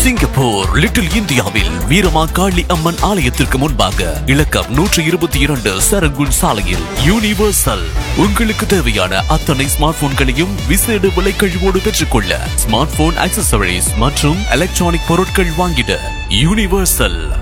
Singapore little இந்தியாவில் வீரமாகாளி அம்மன் ஆலயத்திற்கு முன்பாக இலக்கம் 122 சரங்குன் சாலையில் யூனிவர்சல் உங்களுக்கு தேவையான அத்தனை ஸ்மார்ட் போன்களையும் விசேட விலை கழிவோடு பெற்றுக்கொள்ள ஸ்மார்ட் போன் ஆக்சசரிஸ் மற்றும் எலக்ட்ரானிக் பொருட்கள் வாங்கிட யூனிவர்சல்.